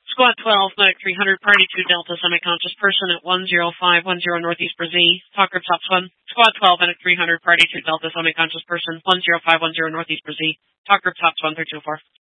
Squad 12, Medic 300, Party 2 Delta, semi-conscious person at 10510 Northeast Brazil. Talk group top 1. Squad 12, Medic 300, Party 2 Delta, semi-conscious person, 10510 Northeast Brazil. Talk group top 1 324.